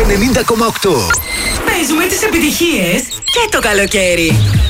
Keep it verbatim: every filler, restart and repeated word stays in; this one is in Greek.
ενενήντα κόμμα οκτώ. Παίζουμε τις επιτυχίες και το καλοκαίρι.